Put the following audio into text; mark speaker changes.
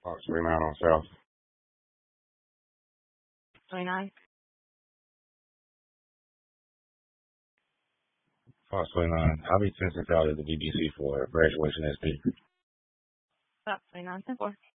Speaker 1: Fox 39 on South.
Speaker 2: 29.
Speaker 1: Fox 29. I'll be sent out at the BBC for graduation next week.
Speaker 2: Fox 29. 10-4.